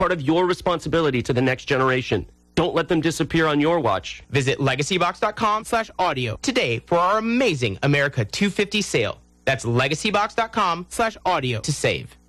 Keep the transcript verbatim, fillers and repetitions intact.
Part of your responsibility to the next generation. Don't let them disappear on your watch. Visit legacybox.com slash audio today for our amazing America two fifty sale. That's legacybox.com slash audio to save.